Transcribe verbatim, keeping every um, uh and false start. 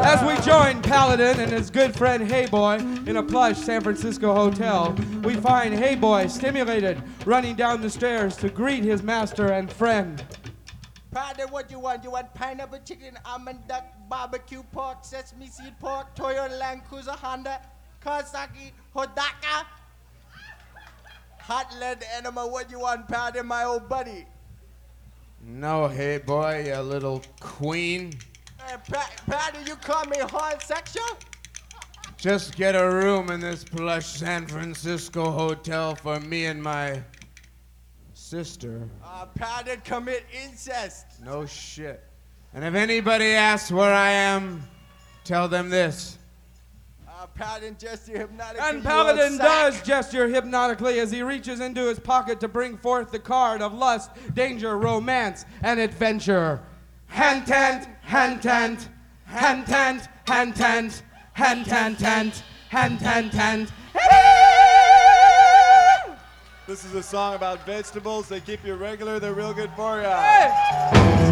As we join Paladin and his good friend Hey Boy in a plush San Francisco hotel, we find Hey Boy stimulated, running down the stairs to greet his master and friend. Paladin, what you want? You want pineapple chicken, almond duck, barbecue pork, sesame seed pork, Toyota Land Cruiser, Honda, Kawasaki, Hodaka? Hot lead animal, what you want, Paladin, my old buddy? No, Hey Boy, you little queen. Hey, pa- Paladin, you call me homosexual? Just get a room in this plush San Francisco hotel for me and my sister. Uh, Paladin, commit incest. No shit. And if anybody asks where I am, tell them this. Uh, Paladin gesture hypnotically. And Paladin does gesture hypnotically as he reaches into his pocket to bring forth the card of lust, danger, romance, and adventure. Hand tent, hand tent, hand tent, hand tent, hand tent, tent, hand tent, tent. This is a song about vegetables. They keep you regular. They're real good for you. Hey!